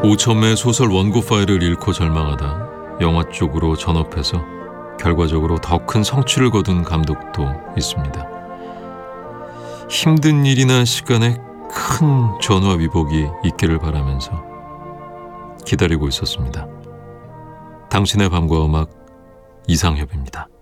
5첨의 소설 원고 파일을 잃고 절망하다 영화 쪽으로 전업해서 결과적으로 더 큰 성취를 거둔 감독도 있습니다. 힘든 일이나 시간에 큰 전화 위복이 있기를 바라면서 기다리고 있었습니다. 당신의 밤과 음악, 이상협입니다.